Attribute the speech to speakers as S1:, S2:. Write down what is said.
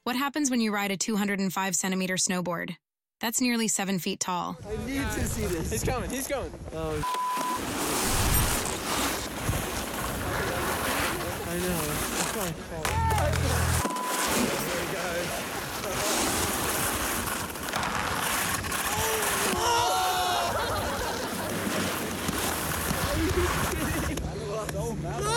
S1: What happens when you ride a 205-centimeter snowboard? That's nearly 7 feet tall.
S2: I need to see this.
S3: He's coming. He's coming.
S2: Oh, I know. It's going to fall.
S3: There he goes.
S2: Are you kidding?